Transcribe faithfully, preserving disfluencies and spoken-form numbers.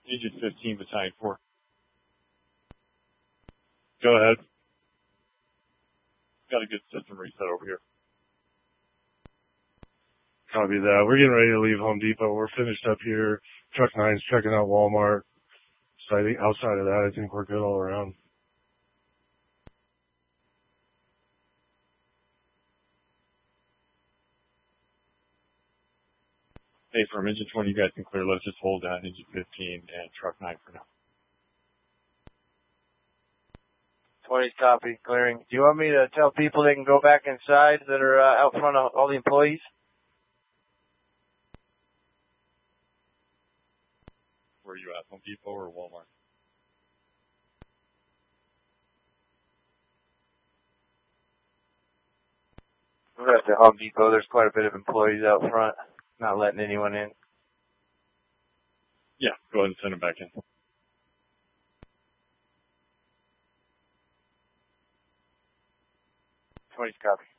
Agent fifteen, Battalion four. Go ahead. Got a good system reset over here. Copy that. We're getting ready to leave Home Depot. We're finished up here. Truck nine's checking out Walmart. So I think outside of that, I think we're good all around. Hey, from Engine twenty, you guys can clear. Let's just hold down Engine fifteen and Truck nine for now. twenty's copy, clearing. Do you want me to tell people they can go back inside that are uh, out front of all the employees? Where are you at, Home Depot or Walmart? We're at the Home Depot. There's quite a bit of employees out front, not letting anyone in. Yeah, go ahead and send them back in. twenty's copy.